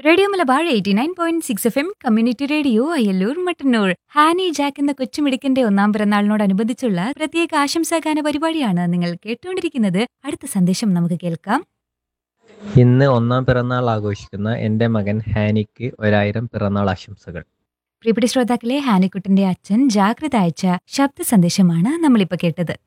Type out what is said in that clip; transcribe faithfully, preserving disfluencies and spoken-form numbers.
Radio Malabar eighty nine point six F M community radio Ayyallur Mattannur. ഹാനി Jack എന്ന കൊച്ചുമിടുക്കന്റെ ഒന്നാം പിറന്നാളിനോടനുബന്ധിച്ചുള്ള പ്രത്യേക ആശംസാഗാന പരിപാടിയാണ് നിങ്ങൾ കേട്ടുകൊണ്ടിരിക്കുന്നത്. അടുത്ത സന്ദേശം നമുക്ക് കേൾക്കാം. ഇന്ന് ഒന്നാം പിറന്നാൾ ആഘോഷിക്കുന്ന എൻ്റെ മകൻ ഹാനിക്ക് ഒരായിരം പിറന്നാൾ ആശംസകൾ. പ്രിയപ്പെട്ട ശ്രോതാക്കളെ, ഹാനിക്കുട്ടന്റെ അച്ഛൻ ജാഗ്രത അയച്ച ശബ്ദ സന്ദേശമാണ് നമ്മളിപ്പോൾ കേട്ടത്.